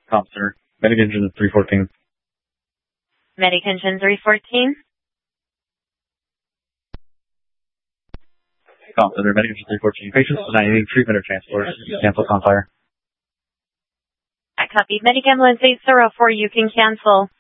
Comp Center. Medic engine 314. Medic engine 314. Comp Center. Medic engine 314. Patients not needing treatment or transport. Cancel on fire. I copied. Medic ambulance 804. You can cancel.